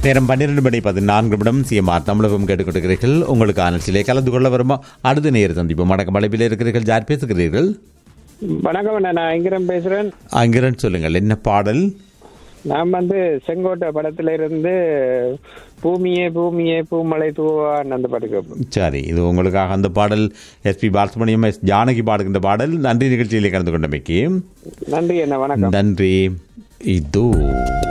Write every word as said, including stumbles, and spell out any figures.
நேரம் பன்னிரண்டு மணி பதினான்கு நிமிடம் சிஎம்ஆர் தமிழகம் கேட்டுக்கொண்டிருக்கிறீர்கள். உங்களுக்கான சிலை கலந்து கொள்ள வருமா அடுத்த நேர சந்திப்பு வணக்கம் அழைப்பில் இருக்கிறீர்கள். யார் பேசுகிறீர்கள்? வணக்கம், நான் அங்கிரன் பேசுறேன். அங்கிரன் சொல்லுங்கள், என்ன பாடல்? நான் வந்து செங்கோட்டை படத்துல இருந்து பூமியே பூமியே பூமலை தூவான்னு அந்த பாட்டு கேட்போம். சரி, இது உங்களுக்காக அந்த பாடல். எஸ்பி பாலசுப்ரமணியம், எஸ் ஜானகி பாடுகின்ற பாடல். நன்றி நிகழ்ச்சியிலே கலந்து கொண்டமைக்கு. நன்றி, என்ன வணக்கம். நன்றி. இதோ